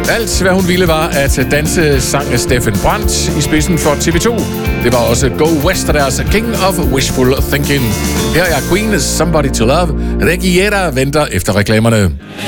Alt, hvad hun ville, var at danse, sang Steffen Brandt i spidsen for TV2. Det var også Go West og deres King of Wishful Thinking. Her er Queen, Somebody to Love. Regiera venter efter reklamerne.